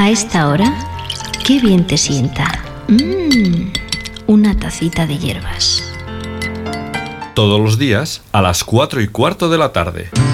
A esta hora, qué bien te sienta. Una tacita de hierbas. Todos los días a las 4:15 de la tarde.